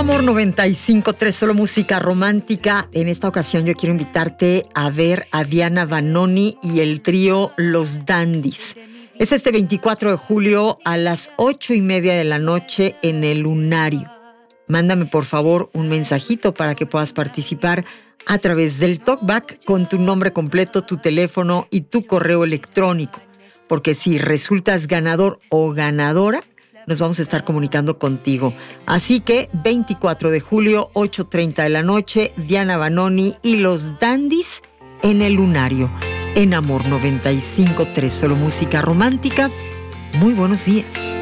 Amor 95.3, solo música romántica. En esta ocasión yo quiero invitarte a ver a Diana Vanoni y el trío Los Dandies. Es este 24 de julio a las 8:30 de la noche en el Lunario. Mándame por favor un mensajito para que puedas participar a través del talkback con tu nombre completo, tu teléfono y tu correo electrónico. Porque si resultas ganador o ganadora, nos vamos a estar comunicando contigo. Así que 24 de julio, 8:30 de la noche, Diana Vanoni y Los Dandies en el Lunario. En Amor 95.3, solo música romántica. Muy buenos días.